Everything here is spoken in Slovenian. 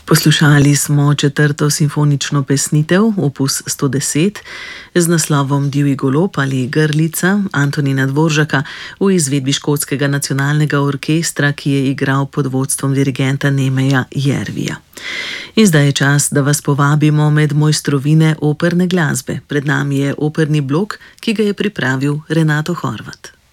Poslušali smo četrto simfonično pesnitev, opus 110, z naslovom Divji golob ali Grlica Antonina Dvoržaka v izvedbi Škotskega nacionalnega orkestra, ki je igral pod vodstvom dirigenta Nemeja Jervija. In zdaj je čas, da vas povabimo med mojstrovine operne glasbe. Pred nami je operni blok, ki ga je pripravil Renato Horvat.